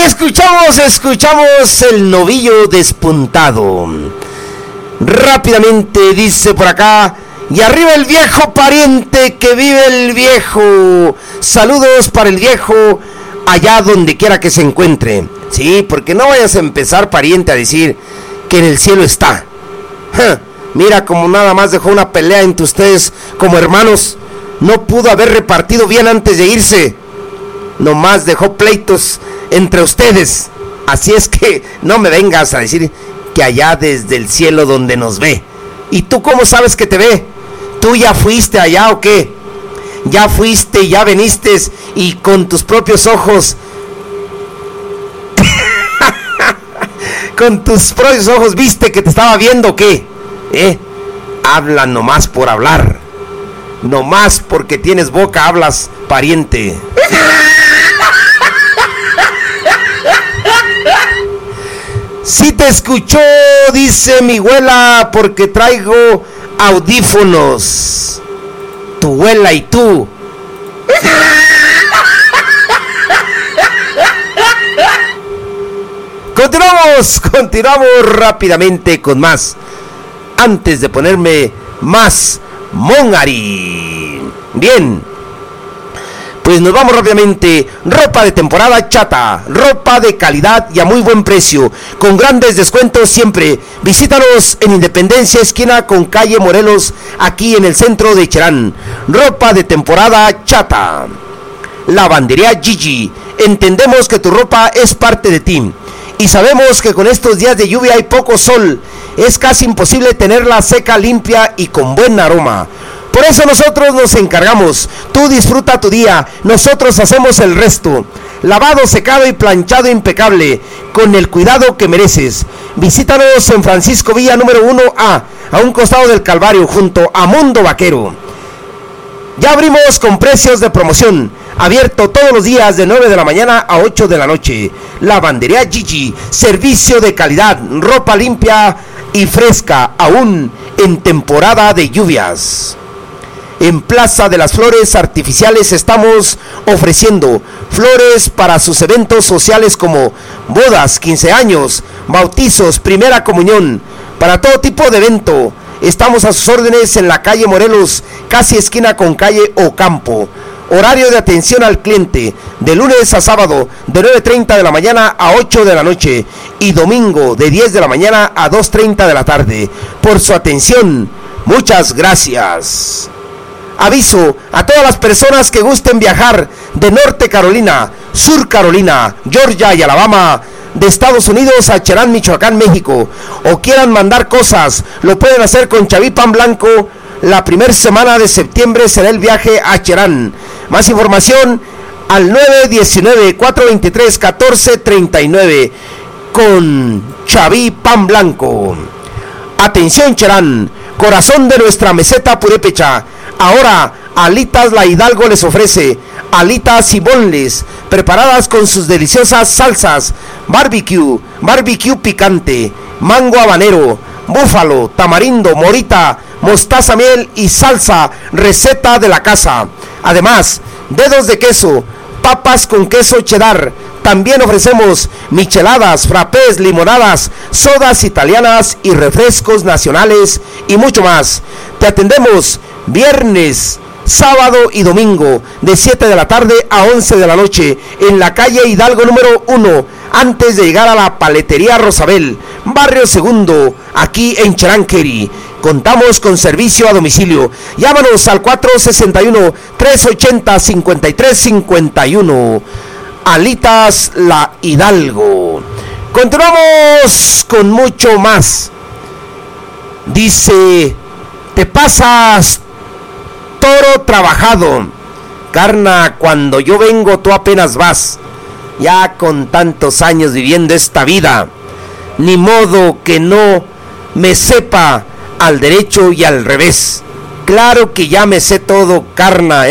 Escuchamos el novillo despuntado. Rápidamente dice por acá: y arriba el viejo pariente, que vive el viejo. Saludos para el viejo allá donde quiera que se encuentre. Sí, porque no vayas a empezar, pariente, a decir que en el cielo está. Mira como nada más dejó una pelea entre ustedes como hermanos. No pudo haber repartido bien antes de irse. Nomás dejó pleitos entre ustedes. Así es que no me vengas a decir que allá desde el cielo donde nos ve. ¿Y tú cómo sabes que te ve? ¿Tú ya fuiste allá o qué? Ya fuiste, ya viniste y con tus propios ojos con tus propios ojos viste que te estaba viendo o qué. Habla nomás por hablar. Nomás porque tienes boca hablas, pariente. Sí te escuchó, dice mi abuela, porque traigo audífonos. Tu abuela y tú. Continuamos rápidamente con más. Antes de ponerme más Mongari. Bien, pues nos vamos rápidamente. Ropa de temporada Chata, ropa de calidad y a muy buen precio, con grandes descuentos siempre. Visítanos en Independencia, esquina con calle Morelos, aquí en el centro de Cherán. Ropa de temporada Chata. Lavandería Gigi, entendemos que tu ropa es parte de ti y sabemos que con estos días de lluvia y poco sol es casi imposible tenerla seca, limpia y con buen aroma. Por eso nosotros nos encargamos. Tú disfruta tu día, nosotros hacemos el resto. Lavado, secado y planchado impecable, con el cuidado que mereces. Visítanos en Francisco Villa número 1A, a un costado del Calvario, junto a Mundo Vaquero. Ya abrimos con precios de promoción. Abierto todos los días de 9 de la mañana a 8 de la noche. Lavandería Gigi, servicio de calidad, ropa limpia y fresca, aún en temporada de lluvias. En Plaza de las Flores Artificiales estamos ofreciendo flores para sus eventos sociales como bodas, 15 años, bautizos, primera comunión, para todo tipo de evento. Estamos a sus órdenes en la calle Morelos, casi esquina con calle Ocampo. Horario de atención al cliente, de lunes a sábado, de 9:30 de la mañana a 8 de la noche, y domingo de 10 de la mañana a 2:30 de la tarde. Por su atención, muchas gracias. Aviso a todas las personas que gusten viajar de Norte Carolina, Sur Carolina, Georgia y Alabama, de Estados Unidos a Cherán, Michoacán, México, o quieran mandar cosas, lo pueden hacer con Chaví Pan Blanco. La primera semana de septiembre será el viaje a Cherán. Más información al 919-423-1439 con Chaví Pan Blanco. Atención Cherán, corazón de nuestra meseta purépecha. Ahora Alitas La Hidalgo les ofrece alitas y bonles preparadas con sus deliciosas salsas, barbecue picante, mango habanero, búfalo, tamarindo, morita, mostaza, miel y salsa, receta de la casa. Además, dedos de queso, papas con queso cheddar. También ofrecemos micheladas, frappés, limonadas, sodas italianas y refrescos nacionales y mucho más. Te atendemos viernes, sábado y domingo de 7 de la tarde a 11 de la noche en la calle Hidalgo número 1, antes de llegar a la paletería Rosabel, barrio Segundo, aquí en Cheranqueri. Contamos con servicio a domicilio. Llámanos al 461-380-5351. Alitas La Hidalgo. Continuamos con mucho más. Dice: te pasas toro trabajado, carna, cuando yo vengo tú apenas vas. Ya con tantos años viviendo esta vida, ni modo que no me sepa al derecho y al revés. Claro que ya me sé todo, carna,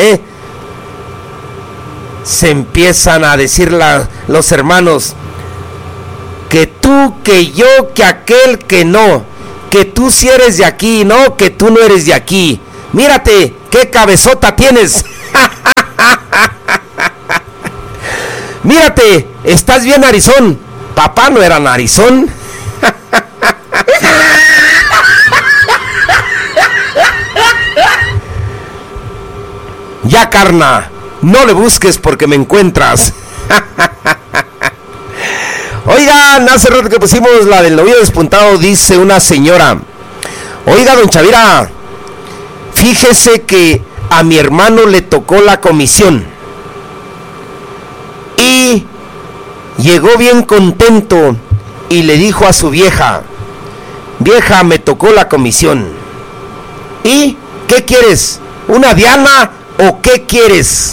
Se empiezan a decir los hermanos, que tú, que yo, que aquel, que no, que tú sí eres de aquí, no, que tú no eres de aquí. Mírate, qué cabezota tienes. Mírate, estás bien narizón. Papá no era narizón. Ya, carna, no le busques porque me encuentras. Oigan, hace rato que pusimos la del novio despuntado, dice una señora: oiga, don Chavira, fíjese que a mi hermano le tocó la comisión y llegó bien contento y le dijo a su vieja: vieja, me tocó la comisión. ¿Y qué quieres? ¿Una Diana o qué quieres?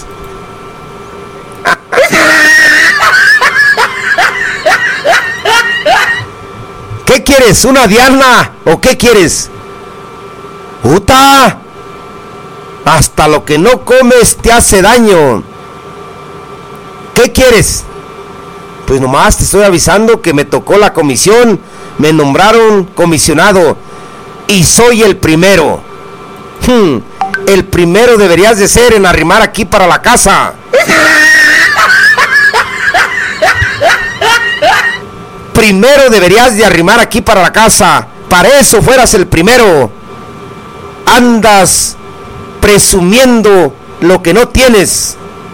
¿Qué quieres? ¿Una Diana o qué quieres? ¡Uta! Hasta lo que no comes te hace daño. ¿Qué quieres? Pues nomás te estoy avisando que me tocó la comisión. Me nombraron comisionado y soy el primero. El primero deberías de ser en arrimar aquí para la casa. Primero deberías de arrimar aquí para la casa. Para eso fueras el primero. Andas presumiendo lo que no tienes.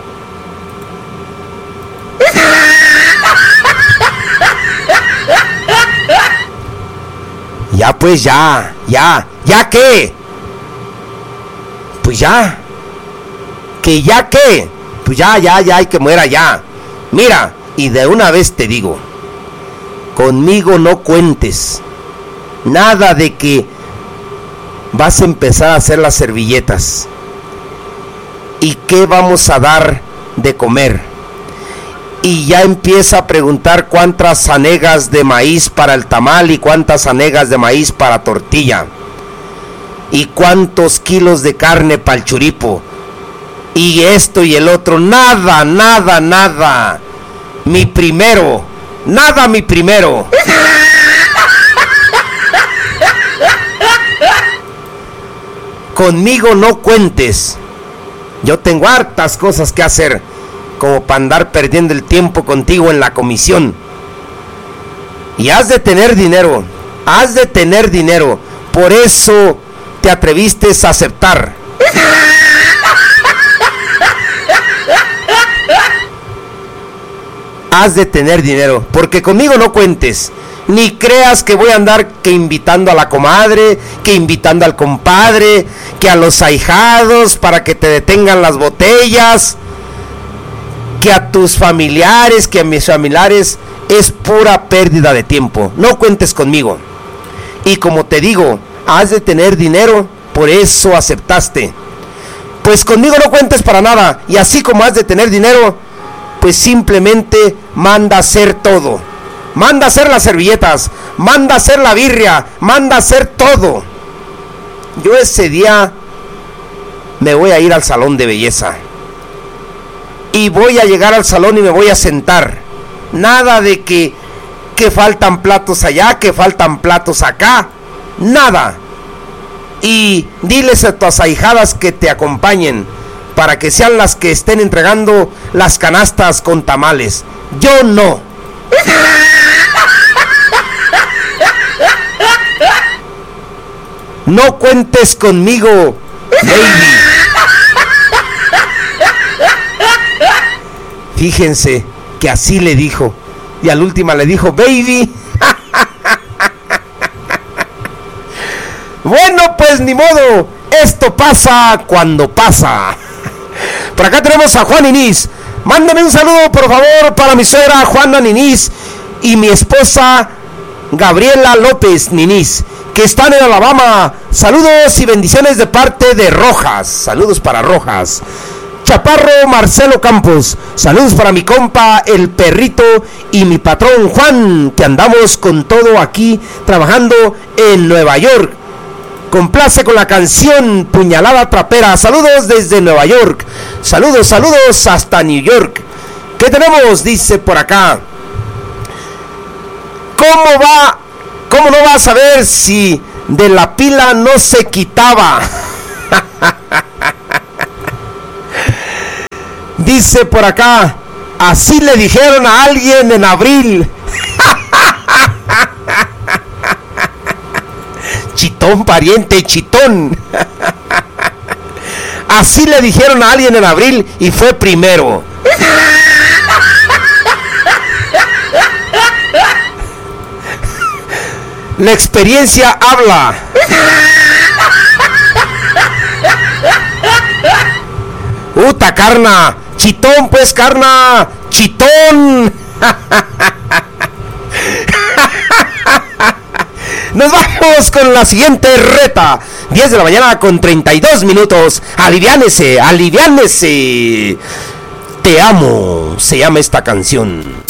Ya pues, ya qué. Pues ya. ¿Que ya qué? Pues ya, y que muera ya. Mira, y de una vez te digo, conmigo no cuentes. Nada de que vas a empezar a hacer las servilletas. ¿Y qué vamos a dar de comer? Y ya empieza a preguntar cuántas hanegas de maíz para el tamal y cuántas hanegas de maíz para tortilla. Y cuántos kilos de carne para el churipo. Y esto y el otro. Nada. Mi primero. Nada, mi primero. Conmigo no cuentes. Yo tengo hartas cosas que hacer, como para andar perdiendo el tiempo contigo en la comisión. Y has de tener dinero. Por eso te atreviste a aceptar. Has de tener dinero, porque conmigo no cuentes. Ni creas que voy a andar que invitando a la comadre, que invitando al compadre, que a los ahijados para que te detengan las botellas, que a tus familiares, que a mis familiares. Es pura pérdida de tiempo. No cuentes conmigo. Y como te digo, has de tener dinero, por eso aceptaste. Pues conmigo no cuentes para nada. Y así como has de tener dinero, pues simplemente manda a hacer todo. Manda a hacer las servilletas, manda a hacer la birria, manda a hacer todo. Yo ese día me voy a ir al salón de belleza. Y voy a llegar al salón y me voy a sentar. Nada de que faltan platos allá, que faltan platos acá. Nada. Y diles a tus ahijadas que te acompañen, para que sean las que estén entregando las canastas con tamales. Yo no. No cuentes conmigo, baby. Fíjense que así le dijo. Y al última le dijo, baby. Bueno, pues ni modo. Esto pasa cuando pasa. Por acá tenemos a Juan Inís. Mándame un saludo, por favor, para mi suegra Juana Ninís y mi esposa Gabriela López Ninís, que están en Alabama. Saludos y bendiciones de parte de Rojas. Saludos para Rojas. Chaparro Marcelo Campos. Saludos para mi compa El Perrito y mi patrón Juan, que andamos con todo aquí trabajando en Nueva York. Complace con la canción Puñalada Trapera. Saludos desde Nueva York. Saludos hasta New York. ¿Qué tenemos? Dice por acá. ¿Cómo no vas a ver si de la pila no se quitaba? Dice por acá Así le dijeron a alguien en abril. Chitón, pariente, chitón. Así le dijeron a alguien en abril y fue primero. La experiencia habla. Carna. Chitón, pues, carna. Chitón. Nos vamos con la siguiente reta. 10 de la mañana con 32 minutos. Aliviánese, aliviánese. Te amo, se llama esta canción.